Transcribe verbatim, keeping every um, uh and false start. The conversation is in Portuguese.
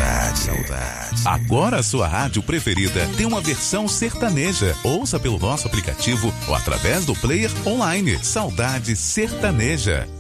saudade, saudade. Agora a sua rádio preferida tem uma versão sertaneja. Ouça pelo nosso aplicativo ou através do player online. Saudade Sertaneja.